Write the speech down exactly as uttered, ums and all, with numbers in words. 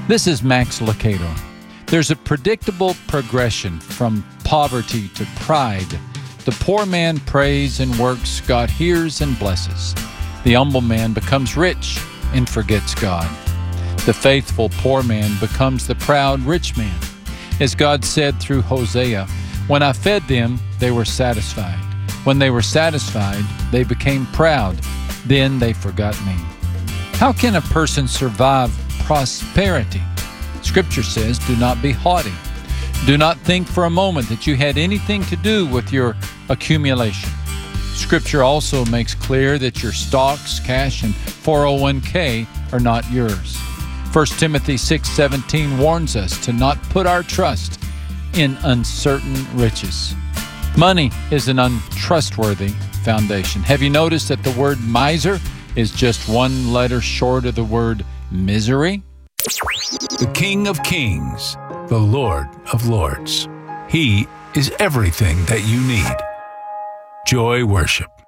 This is Max Lucado. There's a predictable progression from poverty to pride. The poor man prays and works, God hears and blesses. The humble man becomes rich and forgets God. The faithful poor man becomes the proud rich man. As God said through Hosea, "When I fed them, they were satisfied. When they were satisfied, they became proud. Then they forgot me." How can a person survive prosperity? Scripture says, "Do not be haughty. Do not think for a moment that you had anything to do with your accumulation." Scripture also makes clear that your stocks, cash, and four oh one k are not yours. First Timothy six seventeen warns us to not put our trust in uncertain riches. Money is an untrustworthy foundation. Have you noticed that the word miser is just one letter short of the word misery? The King of Kings, the Lord of Lords. He is everything that you need. Joy Worship.